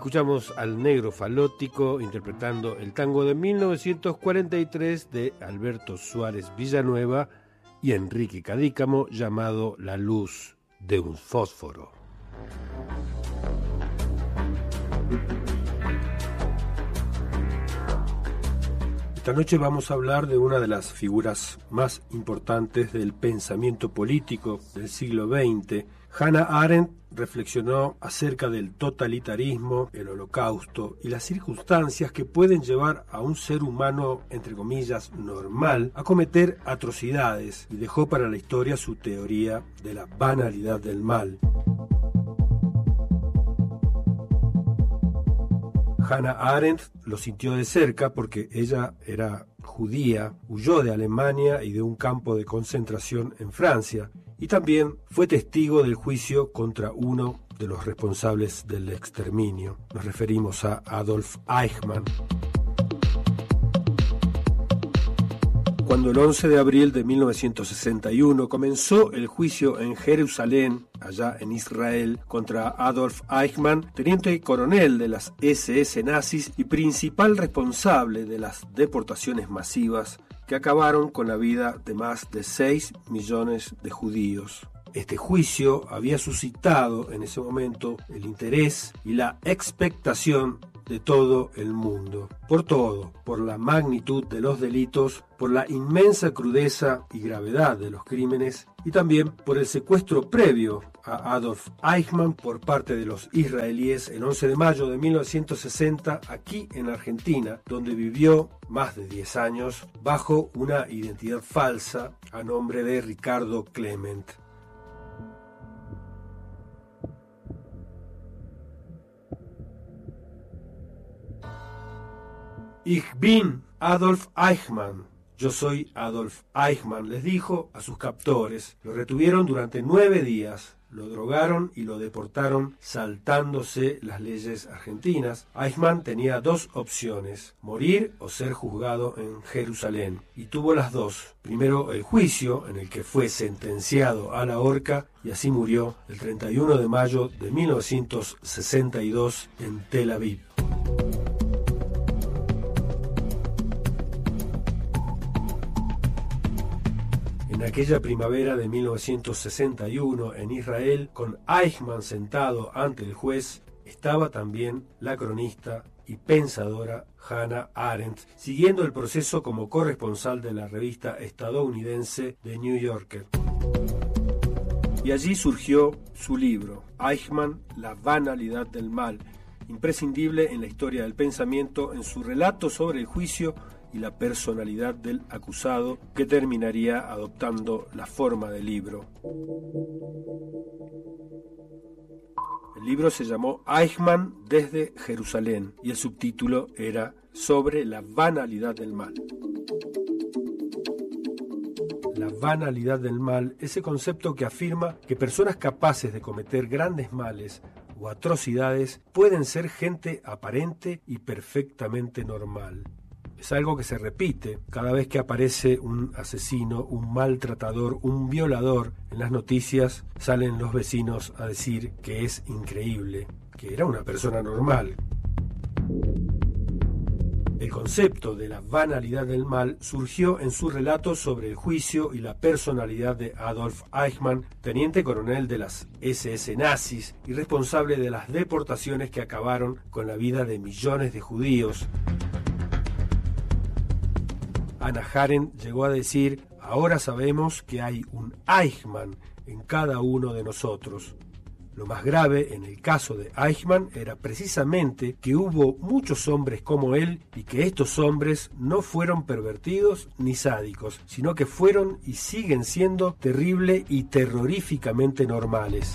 Escuchamos al Negro Falótico interpretando el tango de 1943 de Alberto Suárez Villanueva y Enrique Cadícamo, llamado La luz de un fósforo. Esta noche vamos a hablar de una de las figuras más importantes del pensamiento político del siglo XX. Hannah Arendt reflexionó acerca del totalitarismo, el Holocausto y las circunstancias que pueden llevar a un ser humano, entre comillas, normal, a cometer atrocidades, y dejó para la historia su teoría de la banalidad del mal. Hannah Arendt lo sintió de cerca porque ella era judía, huyó de Alemania y de un campo de concentración en Francia, y también fue testigo del juicio contra uno de los responsables del exterminio. Nos referimos a Adolf Eichmann. Cuando el 11 de abril de 1961 comenzó el juicio en Jerusalén, allá en Israel, contra Adolf Eichmann, teniente coronel de las SS nazis y principal responsable de las deportaciones masivas que acabaron con la vida de más de 6 millones de judíos. Este juicio había suscitado en ese momento el interés y la expectación de todo el mundo. Por todo, por la magnitud de los delitos, por la inmensa crudeza y gravedad de los crímenes y también por el secuestro previo a Adolf Eichmann por parte de los israelíes el 11 de mayo de 1960 aquí en Argentina, donde vivió más de 10 años bajo una identidad falsa a nombre de Ricardo Clement. Ich bin Adolf Eichmann. Yo soy Adolf Eichmann, les dijo a sus captores. Lo retuvieron durante 9 días, lo drogaron y lo deportaron saltándose las leyes argentinas. Eichmann tenía 2 opciones, morir o ser juzgado en Jerusalén, y tuvo las 2. Primero el juicio, en el que fue sentenciado a la horca, y así murió el 31 de mayo de 1962 en Tel Aviv. En aquella primavera de 1961 en Israel, con Eichmann sentado ante el juez, estaba también la cronista y pensadora Hannah Arendt, siguiendo el proceso como corresponsal de la revista estadounidense The New Yorker. Y allí surgió su libro, Eichmann, la banalidad del mal, imprescindible en la historia del pensamiento en su relato sobre el juicio y la personalidad del acusado, que terminaría adoptando la forma del libro. El libro se llamó Eichmann desde Jerusalén y el subtítulo era Sobre la banalidad del mal. La banalidad del mal, ese concepto que afirma que personas capaces de cometer grandes males o atrocidades pueden ser gente aparente y perfectamente normal. Es algo que se repite cada vez que aparece un asesino, un maltratador, un violador. En las noticias salen los vecinos a decir que es increíble, que era una persona normal. El concepto de la banalidad del mal surgió en su relato sobre el juicio y la personalidad de Adolf Eichmann, teniente coronel de las SS nazis y responsable de las deportaciones que acabaron con la vida de millones de judíos. Hannah Arendt llegó a decir: ahora sabemos que hay un Eichmann en cada uno de nosotros. Lo más grave en el caso de Eichmann era precisamente que hubo muchos hombres como él y que estos hombres no fueron pervertidos ni sádicos, sino que fueron y siguen siendo terrible y terroríficamente normales.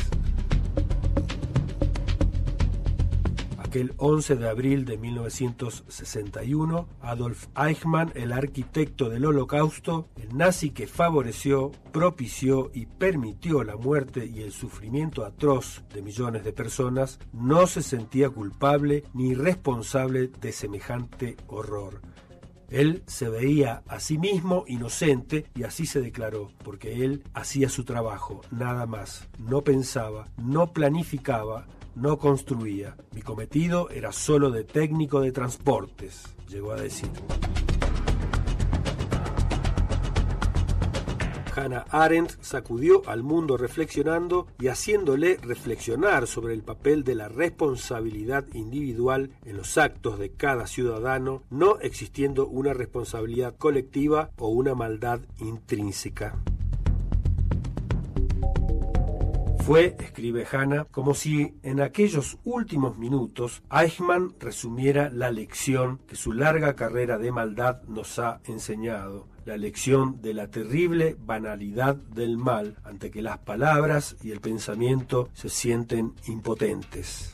El 11 de abril de 1961, Adolf Eichmann, el arquitecto del Holocausto, el nazi que favoreció, propició y permitió la muerte y el sufrimiento atroz de millones de personas, no se sentía culpable ni responsable de semejante horror. Él se veía a sí mismo inocente y así se declaró, porque él hacía su trabajo, nada más. No pensaba, no planificaba, no construía. Mi cometido era solo de técnico de transportes, llegó a decir. Hannah Arendt sacudió al mundo reflexionando y haciéndole reflexionar sobre el papel de la responsabilidad individual en los actos de cada ciudadano, no existiendo una responsabilidad colectiva o una maldad intrínseca. Fue, escribe Hannah, como si en aquellos últimos minutos Eichmann resumiera la lección que su larga carrera de maldad nos ha enseñado, la lección de la terrible banalidad del mal ante que las palabras y el pensamiento se sienten impotentes.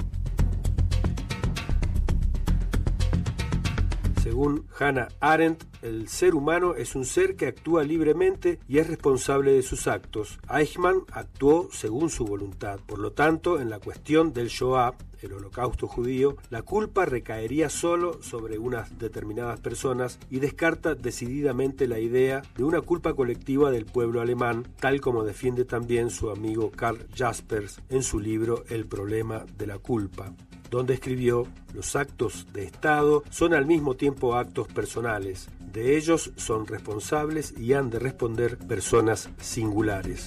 Según Hannah Arendt, el ser humano es un ser que actúa libremente y es responsable de sus actos. Eichmann actuó según su voluntad. Por lo tanto, en la cuestión del Shoah, el holocausto judío, la culpa recaería solo sobre unas determinadas personas y descarta decididamente la idea de una culpa colectiva del pueblo alemán, tal como defiende también su amigo Karl Jaspers en su libro El problema de la culpa, donde escribió: los actos de Estado son al mismo tiempo actos personales. De ellos son responsables y han de responder personas singulares.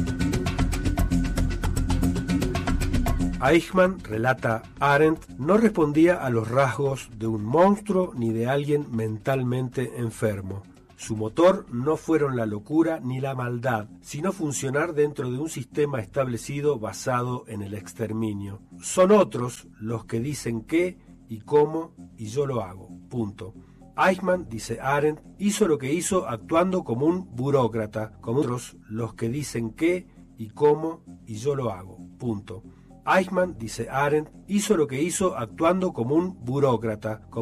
Eichmann, relata Arendt, no respondía a los rasgos de un monstruo ni de alguien mentalmente enfermo. Su motor no fueron la locura ni la maldad, sino funcionar dentro de un sistema establecido basado en el exterminio. Son otros los que dicen qué y cómo, y yo lo hago. Punto. Eichmann, dice Arendt, hizo lo que hizo actuando como un burócrata, como otros los que dicen qué y cómo, y yo lo hago. Punto. Eichmann, dice Arendt, hizo lo que hizo actuando como un burócrata,